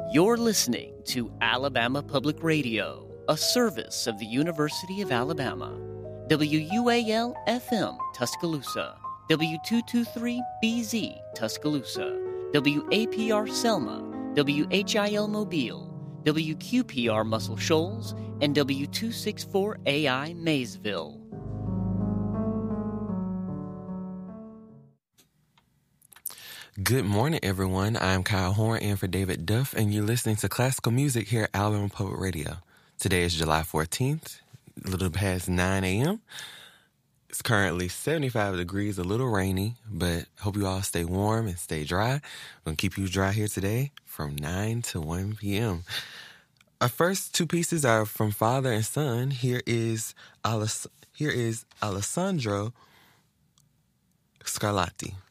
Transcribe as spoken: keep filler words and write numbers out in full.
You're listening to Alabama Public Radio, a service of the University of Alabama. W U A L F M, Tuscaloosa. W two twenty-three B Z, Tuscaloosa. W A P R Selma. W H I L Mobile. W Q P R Muscle Shoals. And W two sixty-four A I Maysville. Good morning, everyone. I'm Kyle Horn in for David Duff, and you're listening to classical music here at Alabama Public Radio. Today is July fourteenth, a little past nine a.m. It's currently seventy-five degrees, a little rainy, but hope you all stay warm and stay dry. I'm going to keep you dry here today from nine to one p.m. Our first two pieces are from father and son. Here is, Alis- here is Alessandro Scarlatti.